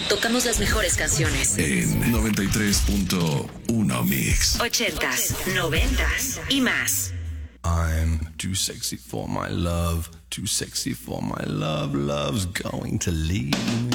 Tocamos las mejores canciones. En 93.1 Mix. 80s, 90s y más. I'm too sexy for my love, too sexy for my love, love's going to leave me.